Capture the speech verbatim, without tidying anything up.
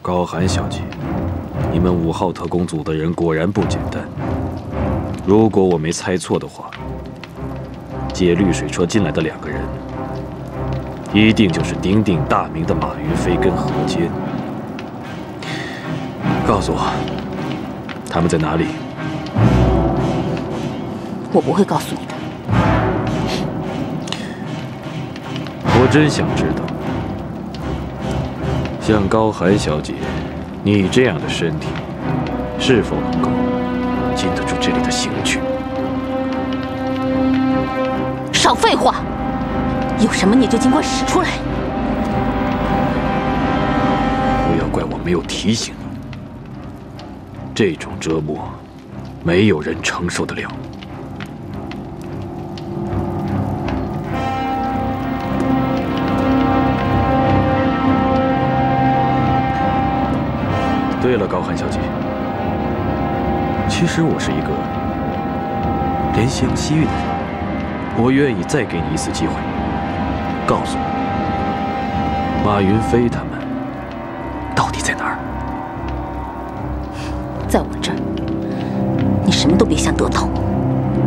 高寒小姐，你们五号特工组的人果然不简单。如果我没猜错的话，借绿水车进来的两个人，一定就是鼎鼎大名的马云飞跟何坚。告诉我，他们在哪里？ 我不会告诉你的。 我真想知道，像高寒小姐，你这样的身体，是否能够经得住这里的刑具？ 少废话！有什么你就尽管使出来。 不要怪我没有提醒你，这种折磨，没有人承受得了。对了，高寒小姐，其实我是一个怜香惜玉的人，我愿意再给你一次机会，告诉我，马云飞他们到底在哪儿？ 在我这儿，你什么都别想得到。